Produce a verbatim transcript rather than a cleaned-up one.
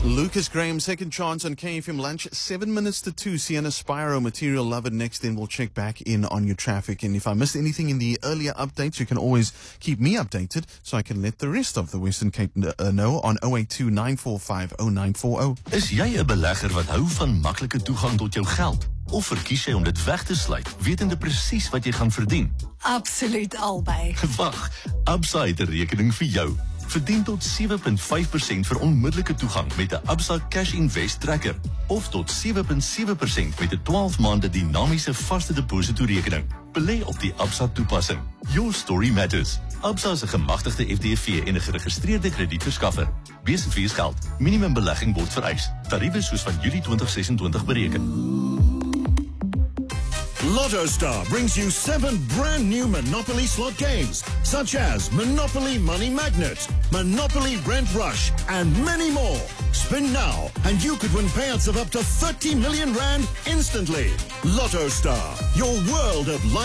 Lucas Graham, Second Chance on K F M Lunch, seven minutes to two. Sienna Spyro, Material Lover next. Then we'll check back in on your traffic. And if I missed anything in the earlier updates, you can always keep me updated so I can let the rest of the Western Cape uh, know on oh eight two, nine four five, oh nine four oh. Is jy 'n belegger wat hou van maklike toegang tot jou geld? Of verkies jy om dit weg te sluit, wetende presies wat jy gaan verdien? Absoluut albei. Wag, Absa het 'n rekening vir jou. Verdien tot sewe komma vyf persent vir onmiddellike toegang met 'n Absa Cash Invest Tracker of tot sewe komma sewe persent met 'n twaalf maande dinamiese vaste depositorekening. Belê op die Absa toepassing. Your story matters. Absa is 'n gemagtigde F D V en 'n geregistreerde kredietverskaffer. Besigheidsfees geld. Minimum belegging word vereis. Tariewe soos van Julie twintig sesentwintig bereken. LottoStar brings you seven brand new Monopoly slot games, such as Monopoly Money Magnet, Monopoly Rent Rush, and many more. Spin now, and you could win payouts of up to thirty million rand instantly. LottoStar, your world of life.